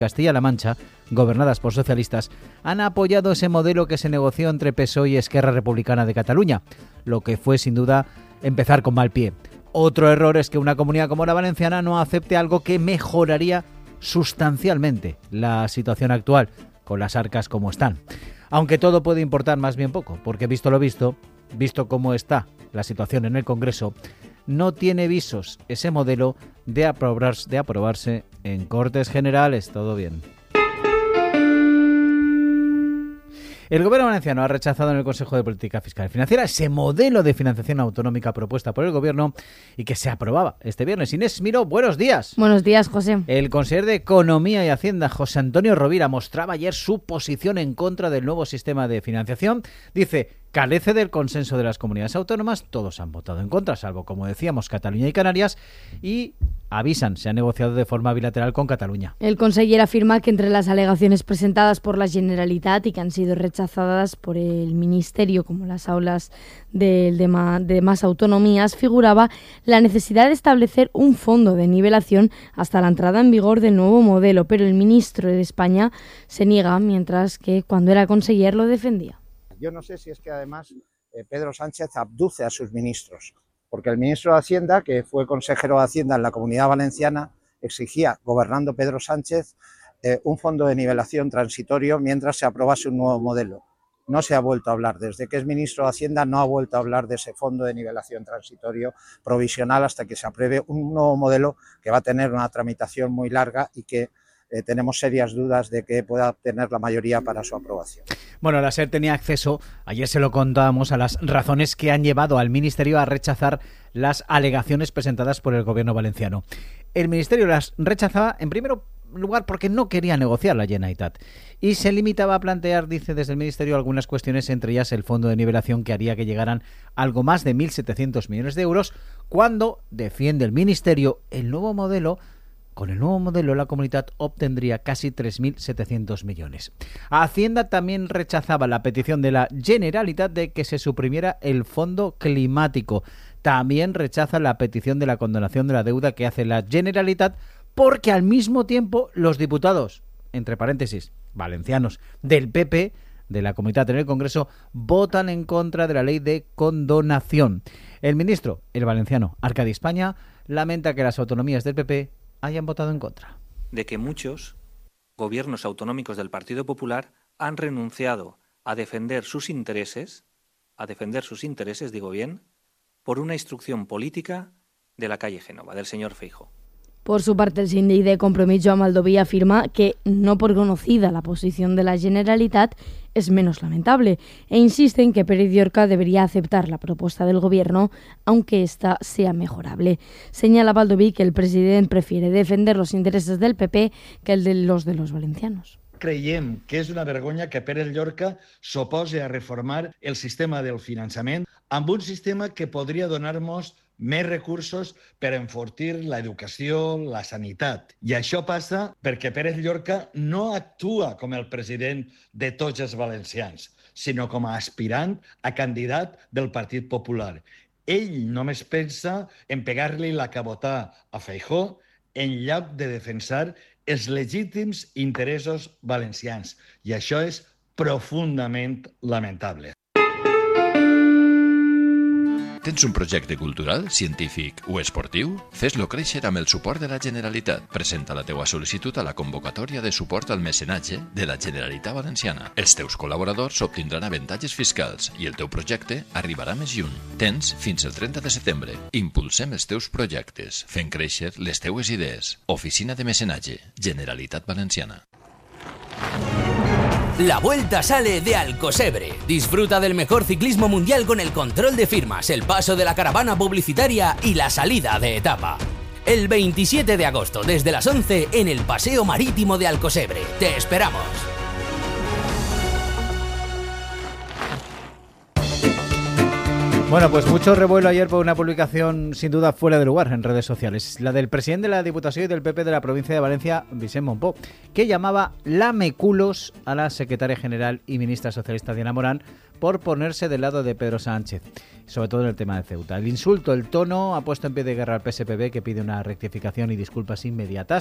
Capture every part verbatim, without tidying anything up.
Castilla-La Mancha, gobernadas por socialistas, han apoyado ese modelo que se negoció entre P S O E y Esquerra Republicana de Cataluña, lo que fue sin duda empezar con mal pie. Otro error es que una comunidad como la valenciana no acepte algo que mejoraría sustancialmente la situación actual, con las arcas como están. Aunque todo puede importar más bien poco, porque visto lo visto, visto cómo está la situación en el Congreso, no tiene visos ese modelo de aprobarse, de aprobarse en Cortes Generales. Todo bien. El Gobierno valenciano ha rechazado en el Consejo de Política Fiscal y Financiera ese modelo de financiación autonómica propuesta por el Gobierno y que se aprobaba este viernes. Inés Miró, buenos días. Buenos días, José. El consejero de Economía y Hacienda, José Antonio Rovira, mostraba ayer su posición en contra del nuevo sistema de financiación. Dice, carece del consenso de las comunidades autónomas, todos han votado en contra, salvo, como decíamos, Cataluña y Canarias, y avisan, se ha negociado de forma bilateral con Cataluña. El consejero afirma que entre las alegaciones presentadas por la Generalitat y que han sido rechazadas por el Ministerio, como las aulas de, de, ma, de más autonomías, figuraba la necesidad de establecer un fondo de nivelación hasta la entrada en vigor del nuevo modelo, pero el ministro de España se niega, mientras que cuando era consejero lo defendía. Yo no sé si es que además eh, Pedro Sánchez abduce a sus ministros, porque el ministro de Hacienda, que fue consejero de Hacienda en la Comunidad Valenciana, exigía, gobernando Pedro Sánchez, eh, un fondo de nivelación transitorio mientras se aprobase un nuevo modelo. No se ha vuelto a hablar, desde que es ministro de Hacienda no ha vuelto a hablar de ese fondo de nivelación transitorio provisional hasta que se apruebe un nuevo modelo que va a tener una tramitación muy larga y que Eh, tenemos serias dudas de que pueda obtener la mayoría para su aprobación. Bueno, la SER tenía acceso, ayer se lo contábamos, a las razones que han llevado al Ministerio a rechazar las alegaciones presentadas por el Gobierno valenciano. El Ministerio las rechazaba, en primer lugar, porque no quería negociar la Generalitat y se limitaba a plantear, dice desde el Ministerio, algunas cuestiones, entre ellas el fondo de nivelación que haría que llegaran algo más de mil setecientos millones de euros, cuando, defiende el Ministerio, el nuevo modelo Con el nuevo modelo, la comunidad obtendría casi tres mil setecientos millones. Hacienda también rechazaba la petición de la Generalitat de que se suprimiera el fondo climático. También rechaza la petición de la condonación de la deuda que hace la Generalitat, porque al mismo tiempo los diputados, entre paréntesis, valencianos, del P P, de la comunidad en el Congreso, votan en contra de la ley de condonación. El ministro, el valenciano Arcadi España, lamenta que las autonomías del P P hayan votado en contra. De que muchos gobiernos autonómicos del Partido Popular han renunciado a defender sus intereses, a defender sus intereses, digo bien, por una instrucción política de la calle Génova, del señor Feijóo. Por su parte, el síndic de Compromís, Joan Baldoví, afirma que, no por conocida la posición de la Generalitat, es menos lamentable, e insiste en que Pérez Llorca debería aceptar la propuesta del Gobierno, aunque ésta sea mejorable. Señala Baldoví que el presidente prefiere defender los intereses del P P que el de los de los valencianos. Creiem que és una vergonya que Pérez Llorca s'opose a reformar el sistema del finançament amb un sistema que podria donar-nos més recursos per enfortir l'educació, la sanitat. I això passa perquè Pérez Llorca no actua com el president de tots els valencians, sinó com a aspirant a candidat del Partit Popular. Ell només pensa en pegar-li la cabotà a Feijóo en lloc de defensar els legítims interessos valencians. I això és profundament lamentable. Tens un projecte cultural, científic o esportiu? Fes-lo créixer amb el suport de la Generalitat. Presenta la teua sol·licitud a la convocatòria de suport al mecenatge de la Generalitat Valenciana. Els teus col·laboradors obtindran avantatges fiscals i el teu projecte arribarà més lluny. Tens fins el trenta de setembre. Impulsem els teus projectes, fent créixer les teues idees. Oficina de Mecenatge, Generalitat Valenciana. La vuelta sale de Alcosebre. Disfruta del mejor ciclismo mundial con el control de firmas, el paso de la caravana publicitaria y la salida de etapa. El veintisiete de agosto, desde las once, en el Paseo Marítimo de Alcosebre. Te esperamos. Bueno, pues mucho revuelo ayer por una publicación sin duda fuera de lugar en redes sociales. La del presidente de la Diputación y del P P de la provincia de Valencia, Vicent Monpó, que llamaba lameculos a la secretaria general y ministra socialista Diana Morán por ponerse del lado de Pedro Sánchez, sobre todo en el tema de Ceuta. El insulto, el tono, ha puesto en pie de guerra al P S P B, que pide una rectificación y disculpas inmediatas.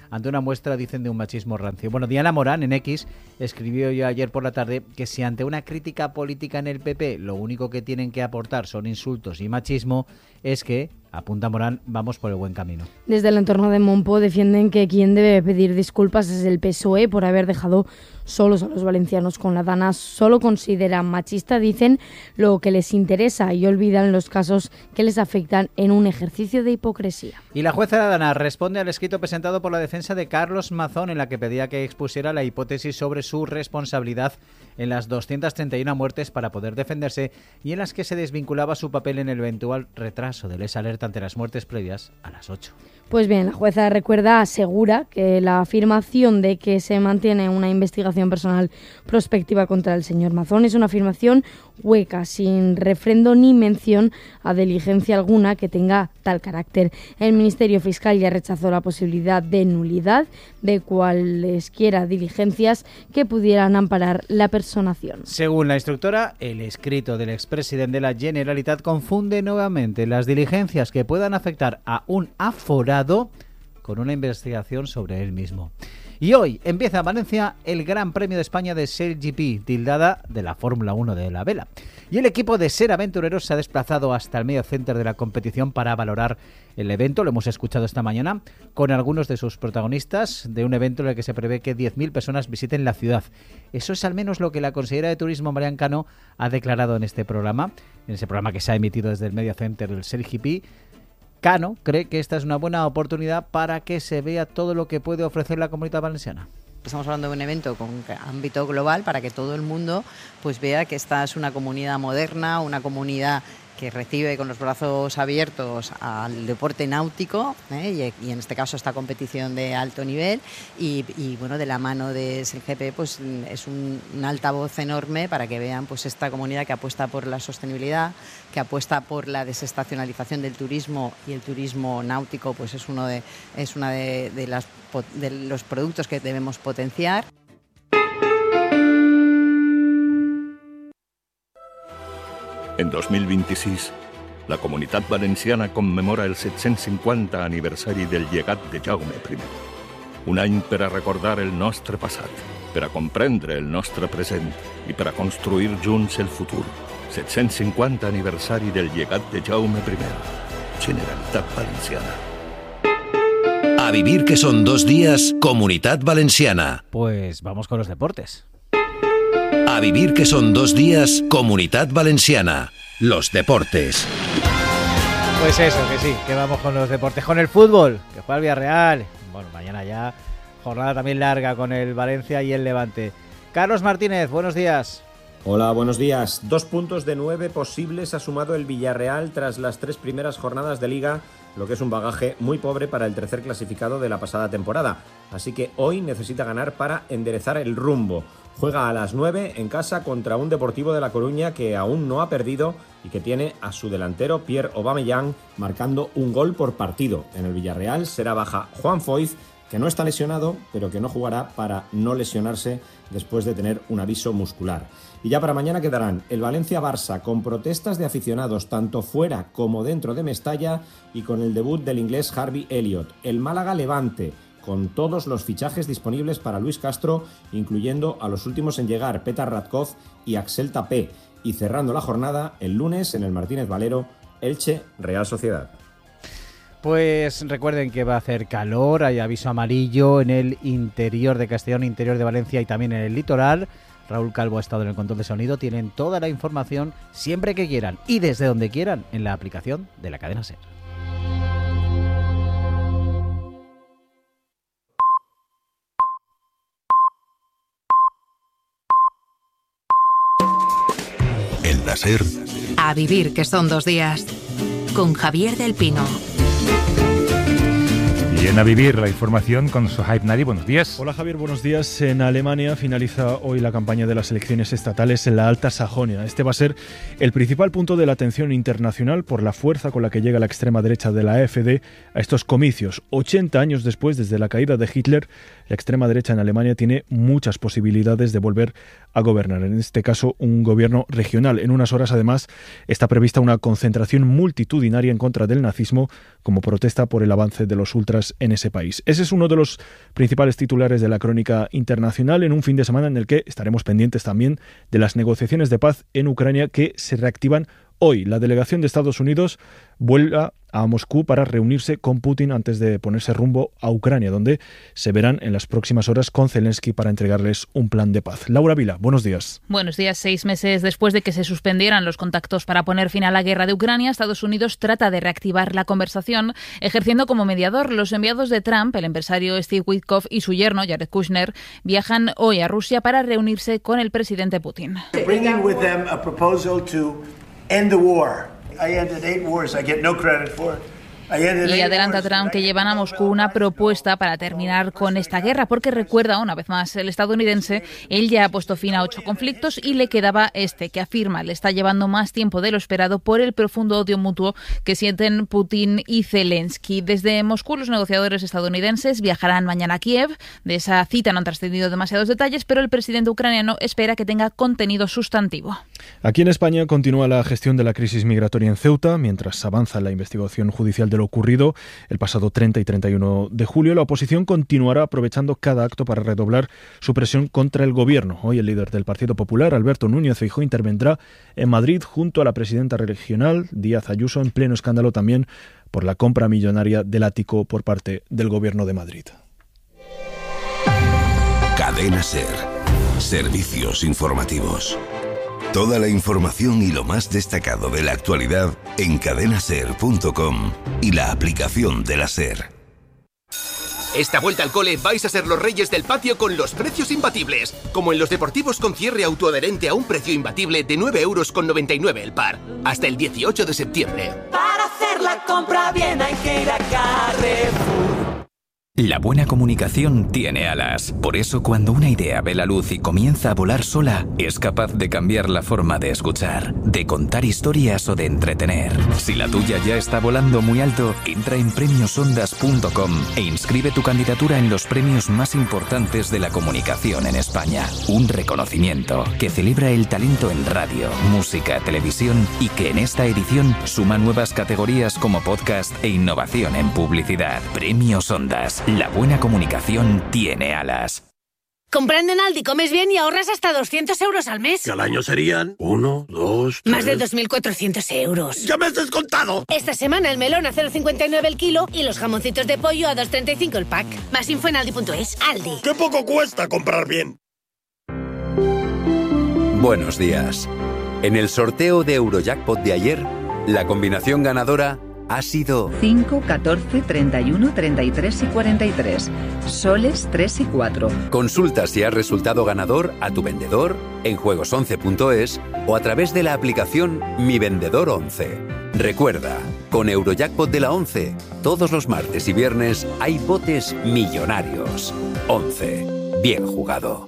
ante una muestra, dicen, de un machismo rancio. Bueno, Diana Morán, en X, escribió yo ayer por la tarde que si ante una crítica política en el P P lo único que tienen que aportar son insultos y machismo, es que, apunta Morán, vamos por el buen camino. Desde el entorno de Monpó defienden que quien debe pedir disculpas es el P S O E por haber dejado solos a los valencianos con la Dana. Solo consideran machista, dicen, lo que les interesa y olvidan los casos que les afectan en un ejercicio de hipocresía. Y la jueza Dana responde al escrito presentado por la defensa de Carlos Mazón, en la que pedía que expusiera la hipótesis sobre su responsabilidad en las doscientas treinta y una muertes para poder defenderse y en las que se desvinculaba su papel en el eventual retraso de les alerta ante las muertes previas a las ocho. Pues bien, la jueza recuerda, asegura que la afirmación de que se mantiene una investigación personal prospectiva contra el señor Mazón es una afirmación hueca, sin refrendo ni mención a diligencia alguna que tenga tal carácter. El Ministerio Fiscal ya rechazó la posibilidad de nulidad de cualesquiera diligencias que pudieran amparar la personación. Según la instructora, el escrito del expresidente de la Generalitat confunde nuevamente las diligencias que puedan afectar a un aforado con una investigación sobre él mismo. Y hoy empieza en Valencia el Gran Premio de España de SailGP, tildada de la Fórmula uno de la vela. Y el equipo de Ser Aventureros se ha desplazado hasta el medio center de la competición para valorar el evento, lo hemos escuchado esta mañana, con algunos de sus protagonistas de un evento en el que se prevé que diez mil personas visiten la ciudad. Eso es al menos lo que la consejera de Turismo, Marian Cano, ha declarado en este programa, en ese programa que se ha emitido desde el medio center del SailGP. Cano cree que esta es una buena oportunidad para que se vea todo lo que puede ofrecer la Comunidad Valenciana. Estamos hablando de un evento con ámbito global para que todo el mundo pues vea que esta es una comunidad moderna, una comunidad que recibe con los brazos abiertos al deporte náutico, ¿eh? y, y en este caso esta competición de alto nivel y, y bueno, de la mano de SailGP pues es un, un altavoz enorme para que vean pues esta comunidad que apuesta por la sostenibilidad, que apuesta por la desestacionalización del turismo, y el turismo náutico pues es uno de es una de, de las de los productos que debemos potenciar. En dos mil vint-i-sis, la Comunitat Valenciana commemora el set-cents cinquanta aniversari del llegat de Jaume primer. Un any per a recordar el nostre passat, per a comprendre el nostre present i per a construir junts el futur. set-cents cinquanta aniversari del llegat de Jaume primer. Generalitat Valenciana. A vivir que son dos días, Comunitat Valenciana. Pues vamos con los deportes. A vivir que son dos días, Comunitat Valenciana. Los deportes. Pues eso, que sí, que vamos con los deportes. Con el fútbol, que juega el Villarreal. Bueno, mañana ya jornada también larga con el Valencia y el Levante. Carlos Martínez, buenos días. Hola, buenos días. Dos puntos de nueve posibles ha sumado el Villarreal tras las tres primeras jornadas de Liga, lo que es un bagaje muy pobre para el tercer clasificado de la pasada temporada. Así que hoy necesita ganar para enderezar el rumbo. Juega a las nueve en casa contra un Deportivo de La Coruña que aún no ha perdido y que tiene a su delantero Pierre Aubameyang marcando un gol por partido. En el Villarreal será baja Juan Foyth, que no está lesionado, pero que no jugará para no lesionarse después de tener un aviso muscular. Y ya para mañana quedarán el Valencia-Barça con protestas de aficionados tanto fuera como dentro de Mestalla y con el debut del inglés Harvey Elliott. El Málaga-Levante, con todos los fichajes disponibles para Luis Castro, incluyendo a los últimos en llegar, Petar Radkov y Axel Tapé. Y cerrando la jornada, el lunes en el Martínez Valero, Elche-Real Sociedad. Pues recuerden que va a hacer calor, hay aviso amarillo en el interior de Castellón, interior de Valencia y también en el litoral. Raúl Calvo ha estado en el control de sonido. Tienen toda la información siempre que quieran y desde donde quieran en la aplicación de la cadena SER. En la SER. A vivir que son dos días. Con Javier del Pino. Y en A Vivir, la información con Sohaib Nari. Buenos días. Hola Javier, buenos días. En Alemania finaliza hoy la campaña de las elecciones estatales en la Alta Sajonia. Este va a ser el principal punto de la atención internacional por la fuerza con la que llega la extrema derecha de la AfD a estos comicios. ochenta años después, desde la caída de Hitler, la extrema derecha en Alemania tiene muchas posibilidades de volver a gobernar. En este caso, un gobierno regional. En unas horas, además, está prevista una concentración multitudinaria en contra del nazismo como protesta por el avance de los ultras elecciones en ese país. Ese es uno de los principales titulares de la crónica internacional en un fin de semana en el que estaremos pendientes también de las negociaciones de paz en Ucrania que se reactivan hoy. La delegación de Estados Unidos vuelve a Moscú para reunirse con Putin antes de ponerse rumbo a Ucrania, donde se verán en las próximas horas con Zelensky para entregarles un plan de paz. Laura Vila, buenos días. Buenos días. Seis meses después de que se suspendieran los contactos para poner fin a la guerra de Ucrania, Estados Unidos trata de reactivar la conversación, ejerciendo como mediador. Los enviados de Trump, el empresario Steve Witkoff y su yerno Jared Kushner, viajan hoy a Rusia para reunirse con el presidente Putin. End the war. I ended eight wars. I get no credit for it. Y adelanta Trump que llevan a Moscú una propuesta para terminar con esta guerra, porque recuerda una vez más el estadounidense, él ya ha puesto fin a ocho conflictos y le quedaba este, que afirma le está llevando más tiempo de lo esperado por el profundo odio mutuo que sienten Putin y Zelensky. Desde Moscú los negociadores estadounidenses viajarán mañana a Kiev. De esa cita no han trascendido demasiados detalles, pero el presidente ucraniano espera que tenga contenido sustantivo. Aquí en España continúa la gestión de la crisis migratoria en Ceuta, mientras avanza la investigación judicial de lo ocurrido el pasado treinta y treinta y uno de julio. La oposición continuará aprovechando cada acto para redoblar su presión contra el gobierno. Hoy el líder del Partido Popular, Alberto Núñez Feijóo, intervendrá en Madrid junto a la presidenta regional, Díaz Ayuso, en pleno escándalo también por la compra millonaria del ático por parte del gobierno de Madrid. Cadena SER. Servicios informativos. Toda la información y lo más destacado de la actualidad en cadena ser punto com y la aplicación de la SER. Esta vuelta al cole vais a ser los reyes del patio con los precios imbatibles. Como en los deportivos con cierre autoadherente a un precio imbatible de nueve euros con noventa y nueve el par. Hasta el dieciocho de septiembre. Para hacer la compra bien hay que ir a Carrefour. La buena comunicación tiene alas. Por eso, cuando una idea ve la luz y comienza a volar sola, es capaz de cambiar la forma de escuchar, de contar historias o de entretener. Si la tuya ya está volando muy alto, entra en premios ondas punto com e inscribe tu candidatura en los premios más importantes de la comunicación en España. Un reconocimiento que celebra el talento en radio, música, televisión y que en esta edición suma nuevas categorías como podcast e innovación en publicidad. Premios Ondas. La buena comunicación tiene alas. Comprando en Aldi comes bien y ahorras hasta doscientos euros al mes. Que al año serían uno, dos, tres... Más de dos mil cuatrocientos euros. ¡Ya me has descontado! Esta semana el melón a cero coma cincuenta y nueve el kilo y los jamoncitos de pollo a dos coma treinta y cinco el pack. Más info en aldi punto es. Aldi. ¡Qué poco cuesta comprar bien! Buenos días. En el sorteo de Eurojackpot de ayer, la combinación ganadora ha sido cinco, catorce, treinta y uno, treinta y tres y cuarenta y tres. Soles tres y cuatro. Consulta si has resultado ganador a tu vendedor en juegos once punto es o a través de la aplicación Mi Vendedor once. Recuerda, con Eurojackpot de la once, todos los martes y viernes hay botes millonarios. once. Bien jugado.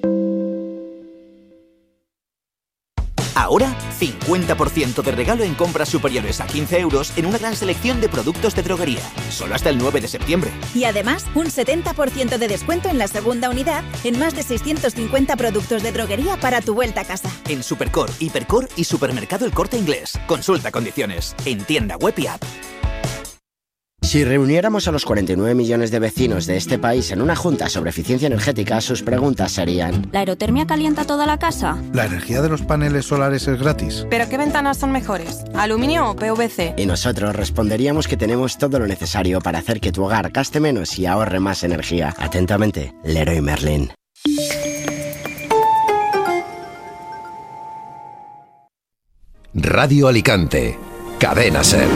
Ahora, cincuenta por ciento de regalo en compras superiores a quince euros en una gran selección de productos de droguería. Solo hasta el nueve de septiembre. Y además, un setenta por ciento de descuento en la segunda unidad en más de seiscientos cincuenta productos de droguería para tu vuelta a casa. En Supercor, Hipercor y Supermercado El Corte Inglés. Consulta condiciones. En tienda web y app. Si reuniéramos a los cuarenta y nueve millones de vecinos de este país en una junta sobre eficiencia energética, sus preguntas serían: ¿la aerotermia calienta toda la casa? ¿La energía de los paneles solares es gratis? ¿Pero qué ventanas son mejores? ¿Aluminio o P V C? Y nosotros responderíamos que tenemos todo lo necesario para hacer que tu hogar gaste menos y ahorre más energía. Atentamente, Leroy Merlin. Radio Alicante. Cadena SER.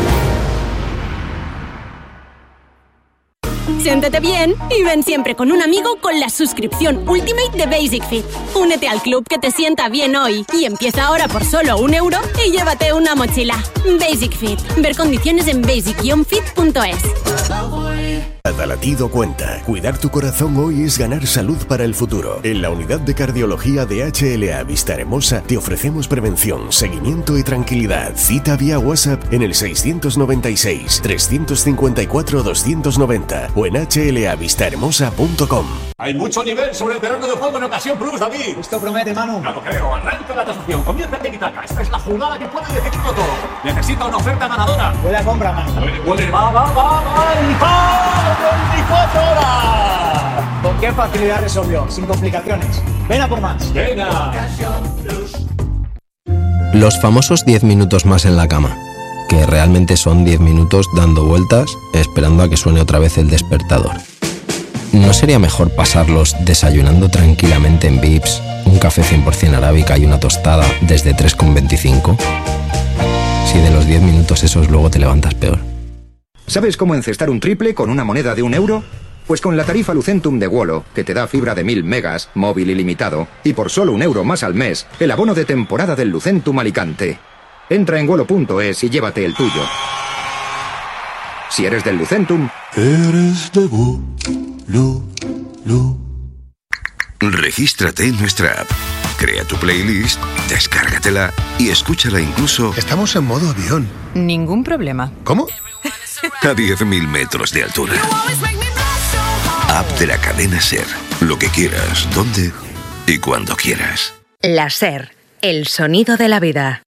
Siéntete bien y ven siempre con un amigo con la suscripción Ultimate de Basic Fit. Únete al club que te sienta bien hoy y empieza ahora por solo un euro y llévate una mochila. Basic Fit. Ver condiciones en basic fit punto es. Cada latido cuenta. Cuidar tu corazón hoy es ganar salud para el futuro. En la unidad de cardiología de H L A Vistahermosa te ofrecemos prevención, seguimiento y tranquilidad. Cita vía WhatsApp en el seiscientos noventa y seis, trescientos cincuenta y cuatro, doscientos noventa o en h l a vistahermosa punto com. Hay mucho nivel sobre el terreno de juego en Ocasión Plus, David. Esto promete, Manu. No lo creo. Arranca la tasación. Comienza el tiki-taka. Esta es la jugada que puede decidirlo todo. Necesita una oferta ganadora. Buena compra, Manu. Puede, puede. Va, va, va, va. ¡Va! veinticuatro horas. ¿Con qué facilidad resolvió? Sin complicaciones. Ven a por más. Venga. Los famosos diez minutos más en la cama, que realmente son diez minutos dando vueltas, esperando a que suene otra vez el despertador. ¿No sería mejor pasarlos desayunando tranquilamente en Vips, un café cien por ciento arábica y una tostada desde tres con veinticinco? Si de los diez minutos esos luego te levantas peor. ¿Sabes cómo encestar un triple con una moneda de un euro? Pues con la tarifa Lucentum de Wolo, que te da fibra de mil megas, móvil ilimitado, y por solo un euro más al mes, el abono de temporada del Lucentum Alicante. Entra en wolo punto es y llévate el tuyo. Si eres del Lucentum, eres de Wolo. Regístrate en nuestra app. Crea tu playlist, descárgatela y escúchala incluso... Estamos en modo avión. Ningún problema. ¿Cómo? A diez mil metros de altura. App de la cadena SER. Lo que quieras, donde y cuando quieras. La SER, el sonido de la vida.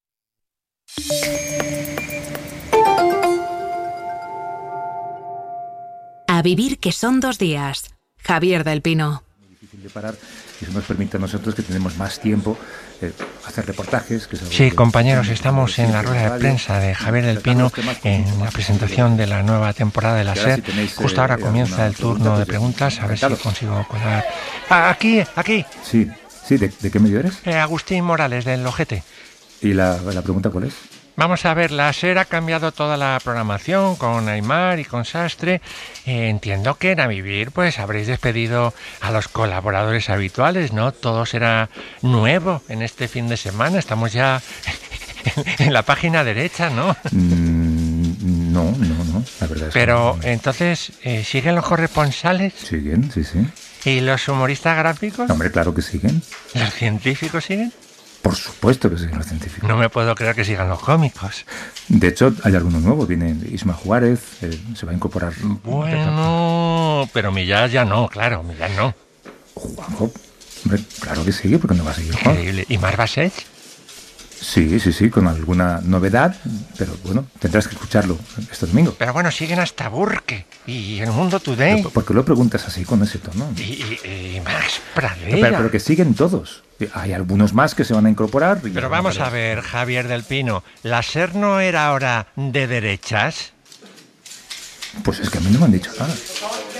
A vivir que son dos días. Javier del Pino. Difícil de parar. Eso nos permite a nosotros, que tenemos más tiempo, eh, hacer reportajes. Que sí, compañeros, estamos en la rueda de prensa de Javier del Pino en la presentación de la nueva temporada de la SER. Justo ahora comienza el turno de preguntas, a ver si consigo colar. Ah, aquí, aquí. Sí, sí, ¿de, de qué medio eres? Eh, Agustín Morales, del Ojete. ¿Y la, la pregunta cuál es? Vamos a ver, la SER ha cambiado toda la programación con Aymar y con Sastre. Eh, entiendo que en A Vivir pues habréis despedido a los colaboradores habituales, ¿no? Todo será nuevo en este fin de semana. Estamos ya en la página derecha, ¿no? Mm, no, no, no, la verdad es Pero que no. Entonces, eh, ¿siguen los corresponsales? Siguen, sí, sí. ¿Y los humoristas gráficos? Hombre, claro que siguen. ¿Los científicos siguen? Por supuesto que siguen los científicos. No me puedo creer que sigan los cómicos. De hecho, hay alguno nuevo. Viene Isma Juárez, eh, se va a incorporar. Bueno, pero Millán ya no, claro, Millán no. Juanjo, hombre, claro que sigue, porque no va a seguir Juan. Increíble. ¿Y Mar Basech? Sí, sí, sí, con alguna novedad, pero bueno, tendrás que escucharlo este domingo. Pero bueno, siguen hasta Burke y El Mundo Today. Pero, ¿por qué lo preguntas así, con ese tono? Y, y, y Max Pradera. Pero, pero que siguen todos. Hay algunos más que se van a incorporar. Pero vamos a ver, Javier del Pino, ¿la SER no era ahora de derechas? Pues es que a mí no me han dicho nada.